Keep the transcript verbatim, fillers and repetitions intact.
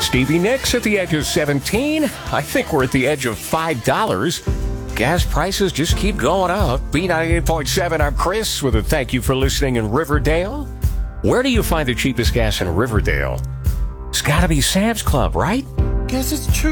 Stevie Nicks at the edge of seventeen. I think we're at the edge of five dollars. Gas prices just keep going up. B ninety-eight point seven, I'm Chris with a thank you for listening in Riverdale. Where do you find the cheapest gas in Riverdale? It's gotta be Sam's Club, right? Guess it's true.